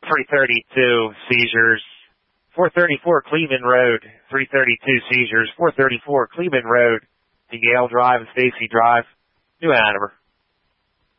332 seizures. 434 Cleveland Road, 332 seizures. 434 Cleveland Road to Yale Drive and Stacy Drive, New Hanover.